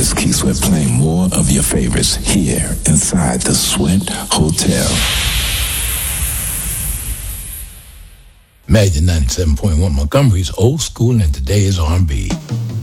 is Key Sweat playing more of your favorites here inside the Sweat Hotel. Magic 97.1 Montgomery's old school and today is R&B.